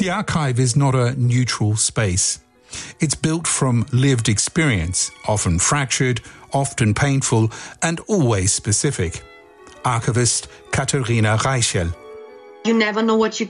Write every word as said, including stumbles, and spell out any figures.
The archive is not a neutral space. It's built from lived experience, often fractured, often painful, and always specific. Archivist Katharina Reichel. You never know what you